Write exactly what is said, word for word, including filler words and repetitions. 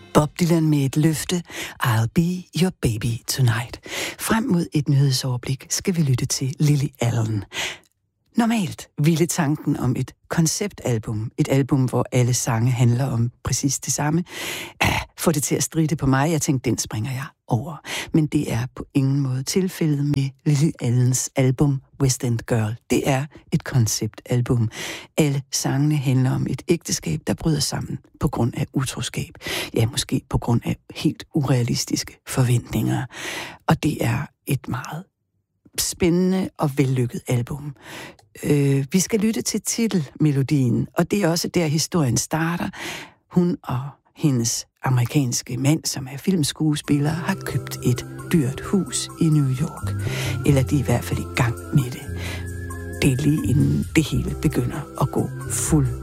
Bob Dylan med et løfte, I'll be your baby tonight. Frem mod et nyhedsoverblik skal vi lytte til Lily Allen. Normalt ville tanken om et konceptalbum, et album, hvor alle sange handler om præcis det samme, få det til at stride på mig. Jeg tænkte, den springer jeg over. Men det er på ingen måde tilfældet med Lily Allens album West End Girl. Det er et konceptalbum. Alle sangene handler om et ægteskab, der bryder sammen på grund af utroskab. Ja, måske på grund af helt urealistiske forventninger. Og det er et meget spændende og vellykket album. Øh, vi skal lytte til titelmelodien, og det er også der, historien starter. Hun og hendes amerikanske mand, som er filmskuespiller, har købt et dyrt hus i New York. Eller de er i hvert fald i gang med det. Det er lige inden det hele begynder at gå fuld